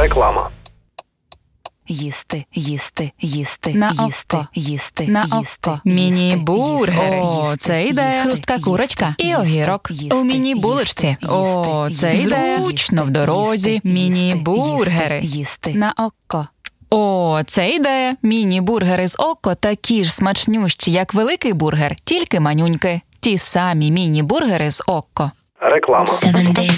Реклама. Їсти. На Їсти. око. Їсти. На Їсти. око. Міні-бургери. О, Їсти. це ідея. Їсти. Хрустка курочка і огірок. Їсти. У міні-булочці. О, це ідея. Зручно в дорозі. Міні-бургери. Їсти. На око. О, це ідея. Міні-бургери з око такі ж смачнющі, як великий бургер, тільки манюньки. Ті самі міні-бургери з око. Реклама.